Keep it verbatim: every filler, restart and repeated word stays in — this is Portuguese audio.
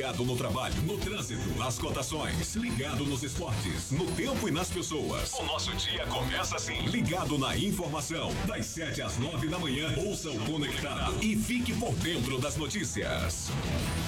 Ligado no trabalho, no trânsito, nas cotações. Ligado nos esportes, no tempo e nas pessoas. O nosso dia começa assim. Ligado na informação. Das sete às nove da manhã. Ouça o Conectado e fique por dentro das notícias.